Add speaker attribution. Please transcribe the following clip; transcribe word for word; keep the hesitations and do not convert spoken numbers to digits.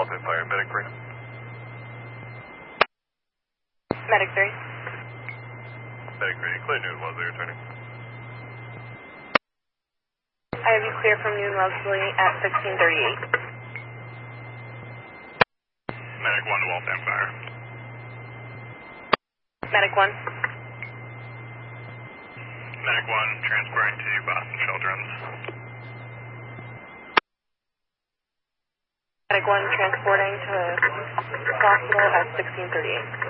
Speaker 1: Copy, fire. Medic three.
Speaker 2: Medic three.
Speaker 1: Medic three, clear Noon Wellesley returning.
Speaker 2: I have you clear from Noon Wellesley at sixteen thirty-eight.
Speaker 1: Medic one to Waltham fire.
Speaker 2: Medic one.
Speaker 1: Medic one, transporting to Boston Children's.
Speaker 2: Medic one transporting to hospital at sixteen thirty-eight.